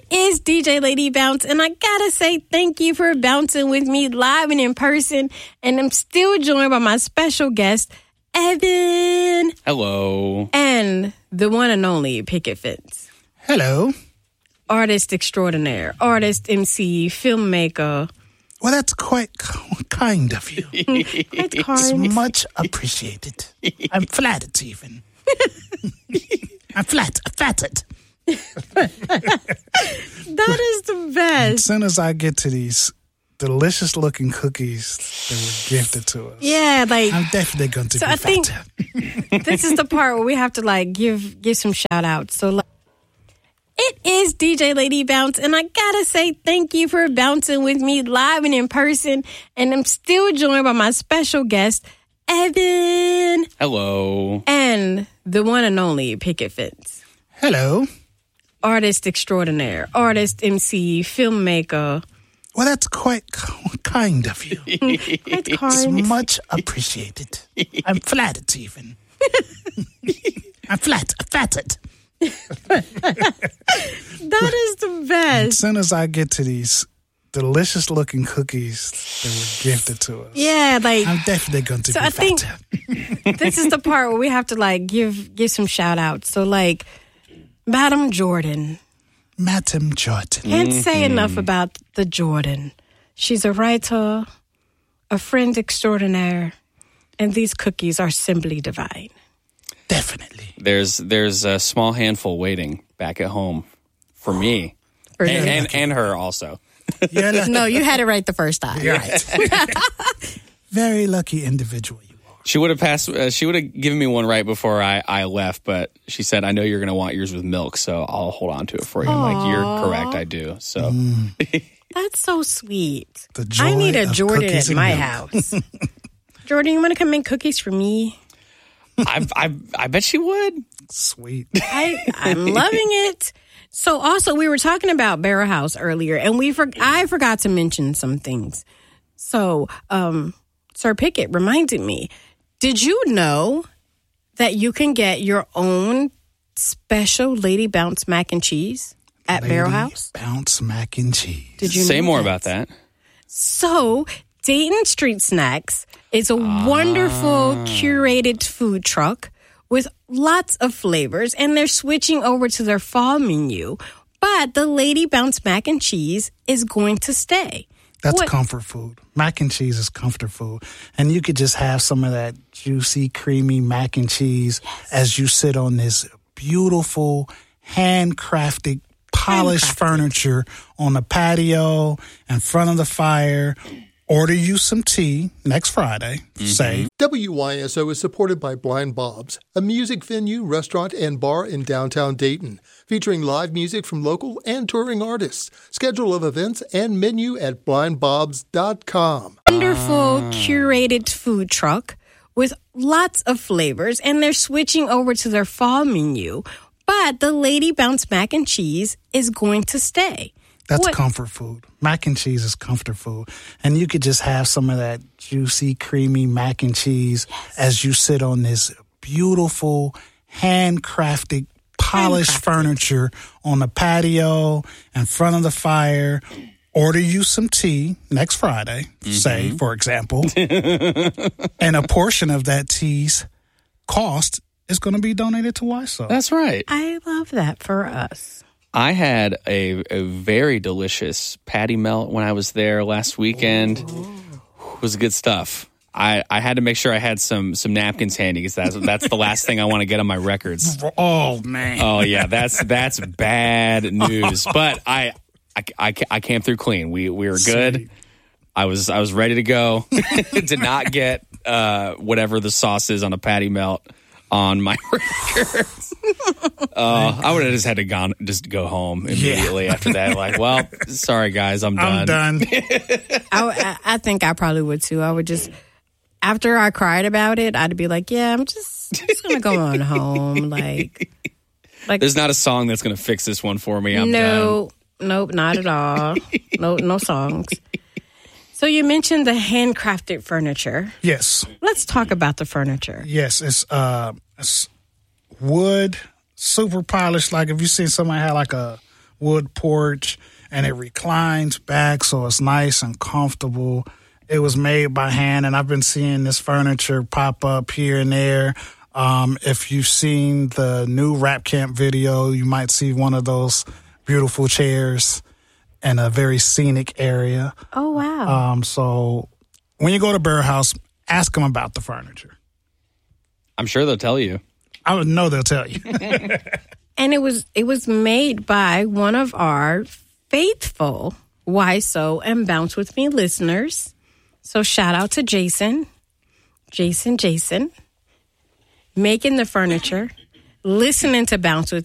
is DJ Lady Bounce, and I gotta say thank you for bouncing with me live and in person. And I'm still joined by my special guest, Evan. Hello. And the one and only Picket Fence. Hello. Artist extraordinaire, artist, MC, filmmaker. Well, that's quite kind of you. Quite It's kind. much appreciated. I'm flattered, even. I'm flattered. That is the As best. soon as I get to these delicious-looking cookies that were gifted to us, Yeah, like, I'm definitely going to So be I think- fatter. this is the part where we have to, like, give some shout-outs. So, like, it is DJ Lady Bounce, and I gotta say thank you for bouncing with me live and in person. And I'm still joined by my special guest, Evan. Hello. And the one and only Picket Fence. Hello. Artist extraordinaire, artist, MC, filmmaker. Well, that's quite kind of you. Quite It's kind. much appreciated. I'm flattered, even. I'm flattered. That is the As best. soon as I get to these delicious-looking cookies that were gifted to us, Yeah, like, I'm definitely going to So be I think- fatter. this is the part where we have to, like, give some shout-outs. So, like, Madam Jordan. Madam Jordan. Can't say enough about the Jordan. She's a writer, a friend extraordinaire, and these cookies are simply divine. Definitely. There's a small handful waiting back at home for me For you. and her also. You're lucky. No, you had it right the first time. You're right. Very lucky individual you are. She would have passed. She would have given me one right before I left, but she said, "I know you're going to want yours with milk, so I'll hold on to it for you." I'm like, "You're correct, I do." So That's so sweet. The joy I need a of Jordan cookies at and my milk. house. Jordan, you want to come make cookies for me? I bet she would. Sweet. I'm loving it. So also, we were talking about Barrel House earlier, and I forgot to mention some things. So, Sir Pickett reminded me, did you know that you can get your own special Lady Bounce mac and cheese at Barrel House? Bounce mac and cheese. Did you Say know more that? about that. So, Dayton Street Snacks is a wonderful curated food truck with lots of flavors, and they're switching over to their fall menu. But the Lady Bounce mac and cheese is going to stay. That's What- comfort food. Mac and cheese is comfort food. And you could just have some of that juicy, creamy mac and cheese as you sit on this beautiful, handcrafted, polished furniture on the patio in front of the fire. Order you some tea next Friday, say. WYSO is supported by Blind Bob's, a music venue, restaurant, and bar in downtown Dayton, featuring live music from local and touring artists. Schedule of events and menu at blindbobs.com. Wonderful curated food truck with lots of flavors, and they're switching over to their fall menu. But the Lady Bounce mac and cheese is going to stay. That's What- comfort food. Mac and cheese is comfort food. And you could just have some of that juicy, creamy mac and cheese as you sit on this beautiful, handcrafted, polished furniture on the patio in front of the fire. Order you some tea next Friday, say, for example. And a portion of that tea's cost is going to be donated to WISO. That's right. I love that for us. I had a very delicious patty melt when I was there last weekend. It was good stuff. I had to make sure I had some napkins handy because that's the last thing I want to get on my records. Oh, man. Oh yeah, that's bad news. But I came through clean. We were good. Sweet. I was ready to go. Did not get whatever the sauce is on a patty melt on my records. I would have just had to go home immediately after that. Like, well, sorry guys, I'm done. I'm done. I think I probably would too. I would just, after I cried about it, I'd be like, yeah, I'm just gonna go on home. Like There's not a song that's going to fix this one for me. I'm done. Nope, not at all. No songs. So you mentioned the handcrafted furniture. Yes. Let's talk about the furniture. Yes, it's wood, super polished. Like if you see somebody have like a wood porch, and it reclines back so it's nice and comfortable. It was made by hand, and I've been seeing this furniture pop up here and there. If you've seen the new Rap Camp video, you might see one of those beautiful chairs in a very scenic area. Oh, wow. So when you go to Barrel House, ask them about the furniture. I'm sure they'll tell you. I would know they'll tell you. And it was made by one of our faithful Why So and Bounce With Me listeners. So shout out to Jason, making the furniture, listening to Bounce With